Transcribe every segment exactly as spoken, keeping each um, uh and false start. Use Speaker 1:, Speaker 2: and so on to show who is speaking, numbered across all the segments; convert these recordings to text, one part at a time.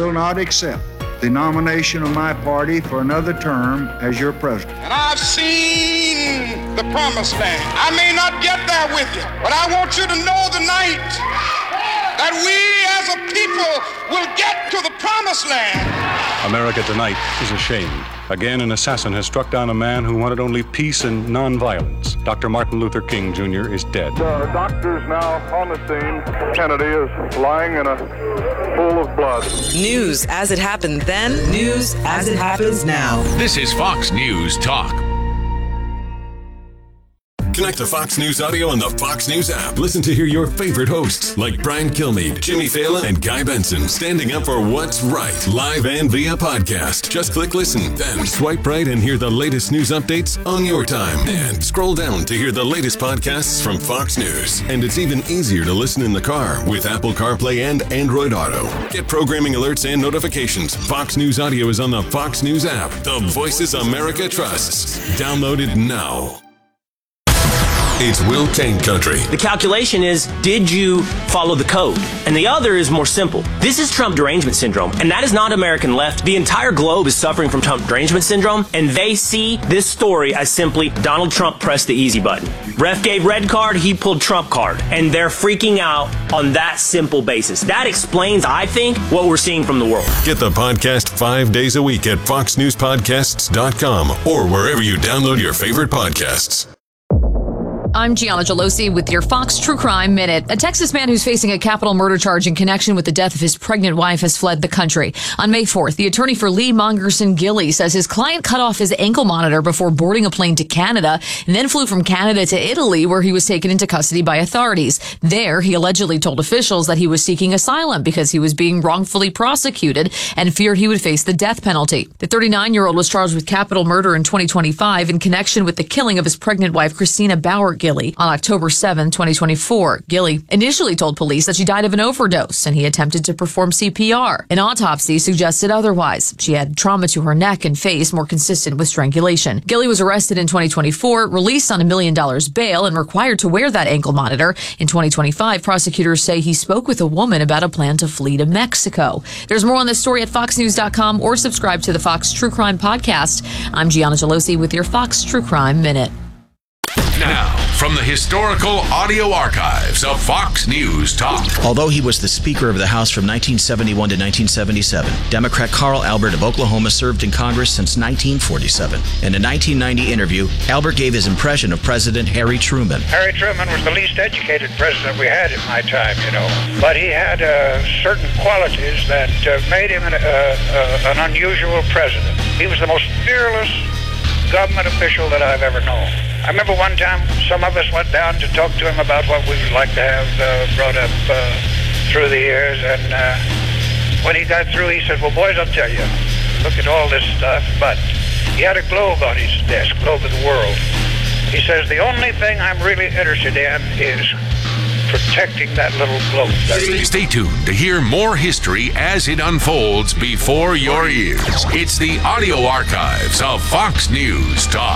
Speaker 1: will not accept the nomination of my party for another term as your president.
Speaker 2: And I've seen the promised land. I may not get there with you, but I want you to know tonight that we as a people will get to the promised land.
Speaker 3: America tonight is ashamed. Again, an assassin has struck down a man who wanted only peace and nonviolence. Doctor Martin Luther King Junior is dead.
Speaker 4: The doctor's now on the scene. Kennedy is lying in a pool of blood.
Speaker 5: News as it happened then, news as it happens now.
Speaker 6: This is Fox News Talk.
Speaker 7: Connect to Fox News Audio on the Fox News app. Listen to hear your favorite hosts like Brian Kilmeade, Jimmy Fallon, and Guy Benson standing up for what's right, live and via podcast. Just click listen, then swipe right and hear the latest news updates on your time. And scroll down to hear the latest podcasts from Fox News. And it's even easier to listen in the car with Apple CarPlay and Android Auto. Get programming alerts and notifications. Fox News Audio is on the Fox News app. The voices America trusts. Download it now. It's Will Cain Country.
Speaker 8: The calculation is, did you follow the code? And the other is more simple. This is Trump derangement syndrome, and that is not American left. The entire globe is suffering from Trump derangement syndrome, and they see this story as simply Donald Trump pressed the easy button. Ref gave red card, he pulled Trump card, and they're freaking out on that simple basis. That explains, I think, what we're seeing from the world.
Speaker 7: Get the podcast five days a week at fox news podcasts dot com or wherever you download your favorite podcasts.
Speaker 9: I'm Gianna Gelosi with your Fox True Crime Minute. A Texas man who's facing a capital murder charge in connection with the death of his pregnant wife has fled the country. On May fourth, the attorney for Lee Mongerson Gilley says his client cut off his ankle monitor before boarding a plane to Canada and then flew from Canada to Italy, where he was taken into custody by authorities. There, he allegedly told officials that he was seeking asylum because he was being wrongfully prosecuted and feared he would face the death penalty. The thirty-nine-year-old was charged with capital murder in twenty twenty-five in connection with the killing of his pregnant wife, Christina Bauer Gilley, on October seventh, twenty twenty-four. Gilley initially told police that she died of an overdose and he attempted to perform C P R. An autopsy suggested otherwise. She had trauma to her neck and face more consistent with strangulation. Gilley was arrested in twenty twenty-four, released on a million dollars bail, and required to wear that ankle monitor. In twenty twenty-five, prosecutors say he spoke with a woman about a plan to flee to Mexico. There's more on this story at fox news dot com or subscribe to the Fox True Crime Podcast. I'm Gianna Gelosi with your Fox True Crime Minute.
Speaker 6: Now, from the historical audio archives of Fox News Talk.
Speaker 10: Although he was the Speaker of the House from nineteen seventy-one to nineteen seventy-seven, Democrat Carl Albert of Oklahoma served in Congress since nineteen forty-seven. In a nineteen ninety interview, Albert gave his impression of President Harry Truman.
Speaker 11: Harry Truman was the least educated president we had in my time, you know. But he had uh, certain qualities that uh, made him an, uh, uh, an unusual president. He was the most fearless government official that I've ever known. I remember one time some of us went down to talk to him about what we would like to have uh, brought up uh, through the years, and uh, when he got through, he said, well, boys, I'll tell you, look at all this stuff, but he had a globe on his desk, globe of the world. He says, the only thing I'm really interested in is protecting that little globe.
Speaker 6: Stay tuned to hear more history as it unfolds before your ears. It's the audio archives of Fox News Talk.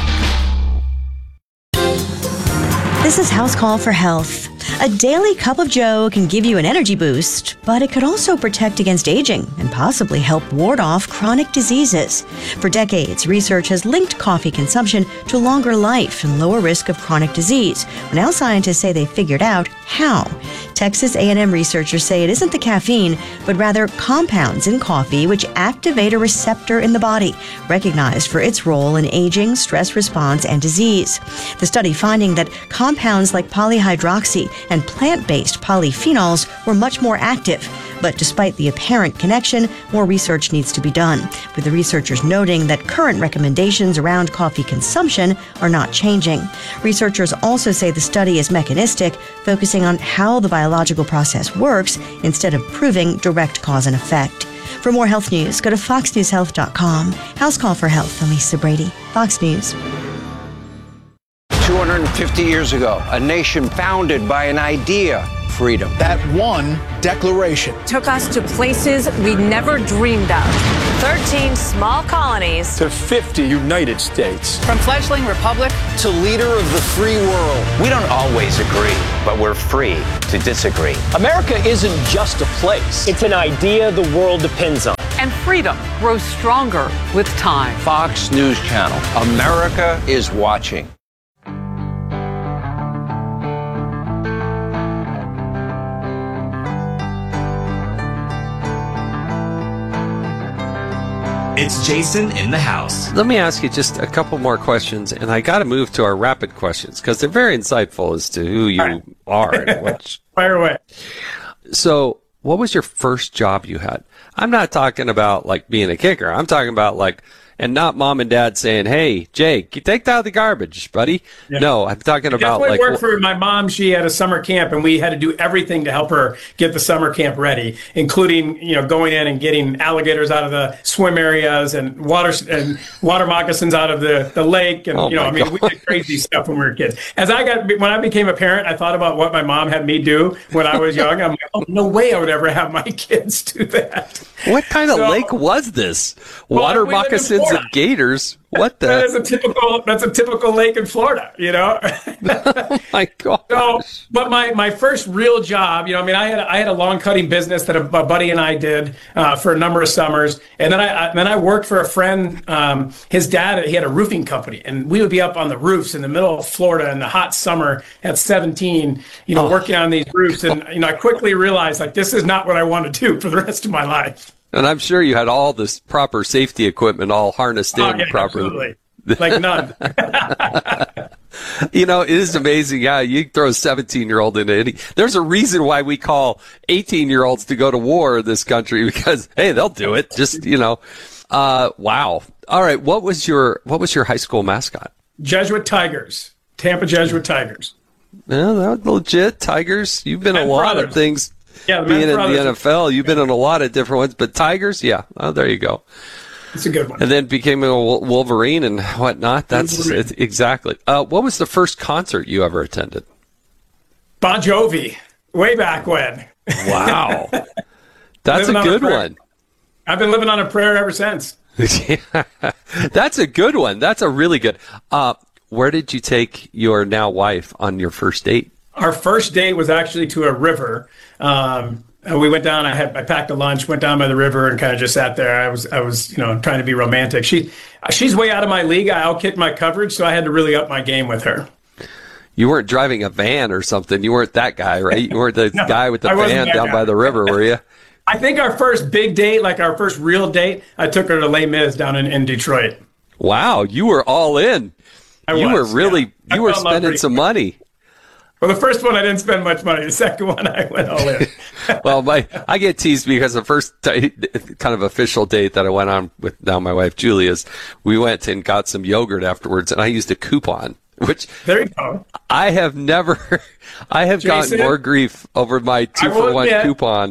Speaker 12: This is House Call for Health. A daily cup of joe can give you an energy boost, but it could also protect against aging and possibly help ward off chronic diseases. For decades, research has linked coffee consumption to longer life and lower risk of chronic disease. Now scientists say they figured out how. Texas A and M researchers say it isn't the caffeine, but rather compounds in coffee which activate a receptor in the body, recognized for its role in aging, stress response, and disease. The study finding that compounds like polyhydroxy and plant-based polyphenols were much more active. But despite the apparent connection, more research needs to be done, with the researchers noting that current recommendations around coffee consumption are not changing. Researchers also say the study is mechanistic, focusing on how the biological process works instead of proving direct cause and effect. For more health news, go to fox news health dot com. House Call for Health, I'm Lisa Brady, Fox News.
Speaker 13: two hundred fifty years ago, a nation founded by an idea, freedom.
Speaker 14: That one declaration
Speaker 15: took us to places we never dreamed of. thirteen small colonies
Speaker 14: to fifty United States.
Speaker 15: From fledgling republic
Speaker 13: to leader of the free world. We don't always agree, but we're free to disagree.
Speaker 8: America isn't just a place. It's an idea the world depends on.
Speaker 16: and freedom grows stronger with time.
Speaker 13: Fox News Channel. America is watching.
Speaker 17: It's Jason in the house.
Speaker 18: Let me ask you just a couple more questions, and I got to move to our rapid questions because they're very insightful as to who you right. are. And what
Speaker 19: Fire away.
Speaker 18: So, what was your first job you had? I'm not talking about like being a kicker. I'm talking about like, and not mom and dad saying, "Hey, Jake, you take out the garbage, buddy." Yeah. No, I'm talking
Speaker 19: I
Speaker 18: about like.
Speaker 19: I worked for my mom. She had a summer camp, and we had to do everything to help her get the summer camp ready, including you know going in and getting alligators out of the swim areas and water and water moccasins out of the, the lake, and oh you know I mean God. We did crazy stuff when we were kids. As I got when I became a parent, I thought about what my mom had me do when I was young. I'm like, oh no way I would ever have my kids do that.
Speaker 18: What kind of so, lake was this? Water well, moccasins and gators? What the?
Speaker 19: That's a typical. That's a typical lake in Florida. You know.
Speaker 18: Oh my God.
Speaker 19: So, but my, my first real job, you know, I mean, I had I had a lawn cutting business that a, a buddy and I did uh, for a number of summers, and then I, I then I worked for a friend. Um, his dad, he had a roofing company, and we would be up on the roofs in the middle of Florida in the hot summer at seventeen, you know, oh, working on these roofs, and you know, I quickly realized like this is not what I want to do for the rest of my life.
Speaker 18: And I'm sure you had all this proper safety equipment all harnessed
Speaker 19: oh,
Speaker 18: in
Speaker 19: yeah,
Speaker 18: properly.
Speaker 19: Absolutely. Like none.
Speaker 18: You know, it is amazing how you throw a seventeen-year-old into any. There's a reason why we call eighteen-year-olds to go to war in this country because, hey, they'll do it. Just, you know. Uh, wow. All right. What was your What was your high school mascot?
Speaker 19: Jesuit Tigers. Tampa Jesuit Tigers.
Speaker 18: Yeah, that was legit. Tigers. You've been
Speaker 19: and
Speaker 18: a lot
Speaker 19: brothers.
Speaker 18: of things.
Speaker 19: Yeah,
Speaker 18: being in the N F L, you've been in a lot of different ones, but Tigers, yeah, oh, there you go.
Speaker 19: It's a good one.
Speaker 18: And then became a Wolverine and whatnot. That's it, exactly. Uh, what was the first concert you ever attended?
Speaker 19: Bon Jovi, way back when.
Speaker 18: Wow, that's a good a one.
Speaker 19: I've been living on a prayer ever since.
Speaker 18: Yeah, that's a good one. That's a really good. Uh, where did you take your now wife on your first date?
Speaker 19: Our first date was actually to a river. Um, we went down. I had I packed a lunch, went down by the river, and kind of just sat there. I was I was you know trying to be romantic. She she's way out of my league. I outkicked my coverage, so I had to really up my game with her.
Speaker 18: You weren't driving a van or something. You weren't that guy, right? You weren't the no, guy with the van down guy. by the river, were you?
Speaker 19: I think our first big date, like our first real date, I took her to Les Mis down in, in Detroit.
Speaker 18: Wow, you were all in.
Speaker 19: I
Speaker 18: you
Speaker 19: was,
Speaker 18: were really
Speaker 19: yeah.
Speaker 18: you were spending some money.
Speaker 19: Well, the first one, I didn't spend much money. The second one, I went all in.
Speaker 18: Well, my, I get teased because the first t- kind of official date that I went on with now my wife, Julia's, we went and got some yogurt afterwards, and I used a coupon, which
Speaker 19: there you go.
Speaker 18: I have never, I have
Speaker 19: Jason,
Speaker 18: gotten more grief over my two-for-one coupon.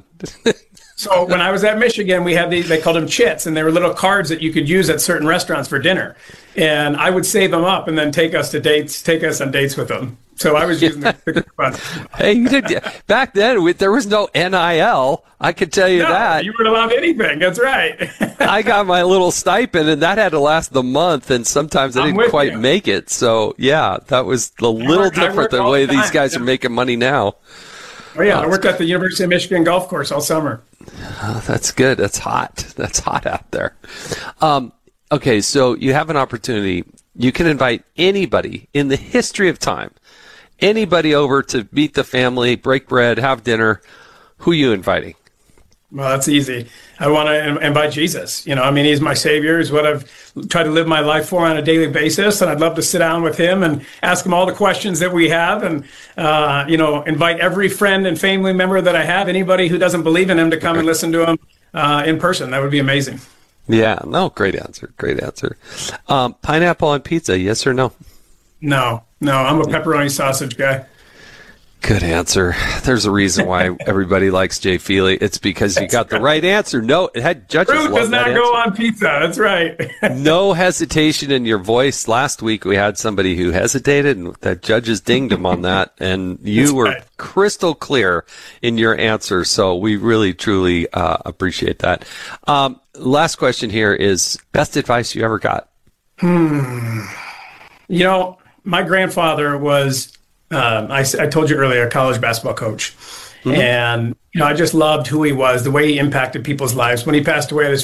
Speaker 19: So when I was at Michigan, we had these, they called them chits, and they were little cards that you could use at certain restaurants for dinner. And I would save them up and then take us to dates, take us on dates with them. So I was using the coupons.
Speaker 18: Hey, you did, back then we, there was no N I L. I could tell you
Speaker 19: no,
Speaker 18: that.
Speaker 19: You weren't allowed anything. That's right.
Speaker 18: I got my little stipend, and that had to last the month, and sometimes I
Speaker 19: I'm
Speaker 18: didn't quite
Speaker 19: you.
Speaker 18: make it. So, yeah, that was a little
Speaker 19: work,
Speaker 18: different than the way the these guys
Speaker 19: yeah.
Speaker 18: are making money now.
Speaker 19: Oh, yeah, I worked at the University of Michigan golf course all summer.
Speaker 18: Oh, that's good. That's hot. That's hot out there. Um, okay, so you have an opportunity. You can invite anybody in the history of time, anybody over to meet the family, break bread, have dinner. Who are you inviting?
Speaker 19: Well, that's easy. I want to invite Jesus. You know, I mean, he's my savior. He's what I've tried to live my life for on a daily basis. And I'd love to sit down with him and ask him all the questions that we have and, uh, you know, invite every friend and family member that I have, anybody who doesn't believe in him to come and listen to him uh, in person. That would be amazing.
Speaker 18: Yeah, no, great answer. Great answer. Um, pineapple on pizza, yes or no?
Speaker 19: No, no, I'm a pepperoni sausage guy.
Speaker 18: Good answer. There's a reason why everybody likes Jay Feely. It's because you got the right answer. No, it had judges.
Speaker 19: Fruit does not go on pizza. That's right.
Speaker 18: No hesitation in your voice. Last week we had somebody who hesitated, and the judges dinged him on that, and you That's were right. crystal clear in your answer. So we really, truly uh, appreciate that. Um, last question here is best advice you ever got.
Speaker 19: Hmm. You know, my grandfather was. Um, I, I told you earlier, a college basketball coach. Mm-hmm. And, you know, I just loved who he was, the way he impacted people's lives. When he passed away at his